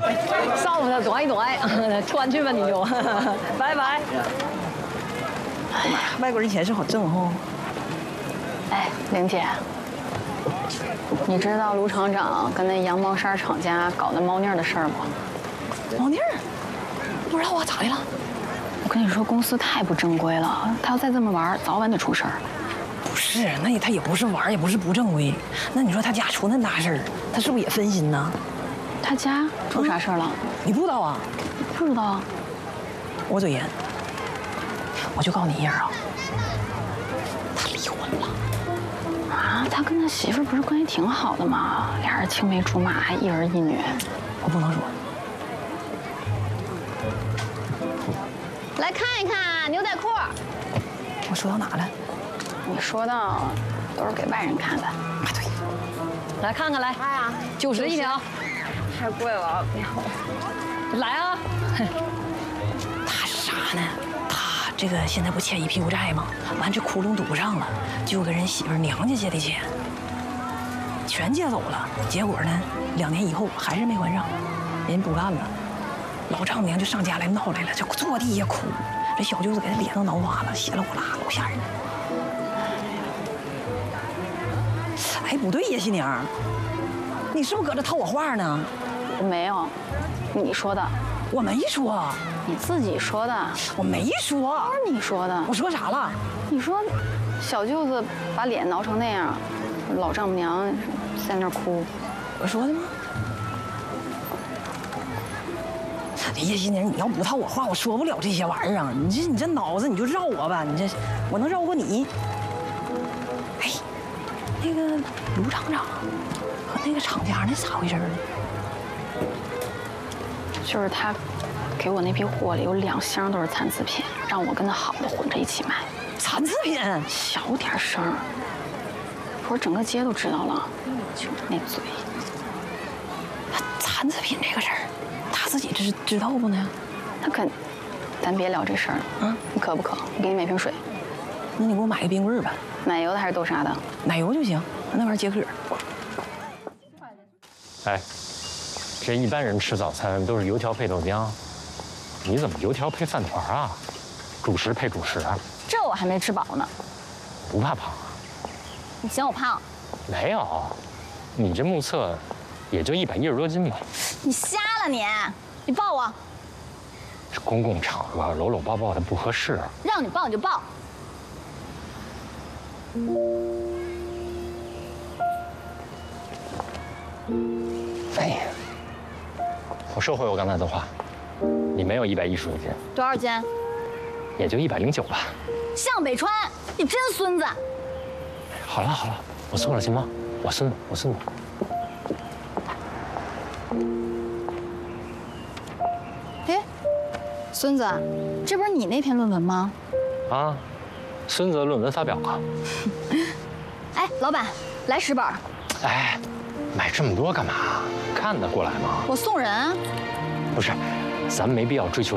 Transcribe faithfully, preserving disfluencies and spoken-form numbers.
上午的短一短，穿去吧你就，拜拜。 哎呀，外国人钱是好挣哈。 哎，玲姐，你知道卢厂长跟那羊毛衫厂家搞那猫腻的事儿不？ 猫腻儿？不知道啊，咋的了？ 我跟你说，公司太不正规了，他要再这么玩，早晚得出事儿。 不是，那也他也不是玩，也不是不正规。那你说他家出那大事儿，他是不是也分心呢？ 他家出啥事儿了？ 你不知道啊？ 不知道。 我嘴严，我就告诉你一样啊，他离婚了。 啊，他跟他媳妇儿不是关系挺好的吗？俩人青梅竹马，还一儿一女。 我不能说。 来看一看牛仔裤。 我说到哪了？ 你说到都是给外人看的。 啊，对。 来看看来。 哎呀， 九十一条。 太贵了，不要。 来啊！ 他傻呢，他这个现在不欠一屁股债吗？完这窟窿堵上了，就跟人媳妇娘家借的钱，全借走了。结果呢，两年以后还是没还上，人不干了。老丈母娘就上家来闹来了，就坐地下哭。这小舅子给他脸都挠花了，血了呼啦，老吓人。哎，不对呀，新娘，你是不是搁这套我话呢？ 我没有，你说的。 我没说。 你自己说的。 我没说。 不是你说的。 我说啥了？ 你说小舅子把脸挠成那样，老丈母娘在那儿哭。 我说的吗？哎呀，新娘，你要不套我话，我说不了这些玩意儿啊！你这你这脑子你就绕我吧，你这我能绕过你？哎，那个卢厂长和那个厂家那咋回事呢？ 就是他给我那批货里有两箱都是残次品，让我跟那好的混着一起卖。 残次品？ 小点声儿，我说整个街都知道了，就那嘴。 他残次品这个事儿，他自己知知道不呢？ 他肯，咱别聊这事儿了啊！你渴不渴？我给你买瓶水。 那你给我买个冰棍儿吧。 奶油的还是豆沙的？ 奶油就行，那玩意儿解渴。 哎。这一般人吃早餐都是油条配豆浆，你怎么油条配饭团啊？主食配主食啊？ 这我还没吃饱呢。 不怕胖啊？ 你嫌我胖？ 没有，你这目测也就一百一十多斤吧。 你瞎了你！你抱我。 这公共场合搂搂抱抱的不合适。 让你抱你就抱。 哎呀。我收回我刚才的话，你没有一百一十多斤， 多少斤？ 也就一百零九吧。 向北川，你真孙子！ 好了好了，我错了行吗？我孙子，我孙子。 哎，孙子，这不是你那篇论文吗？ 啊，孙子的论文发表了。 哎，老板，来十本。 哎，买这么多干嘛？看得过来吗？ 我送人啊。 不是，咱没必要追求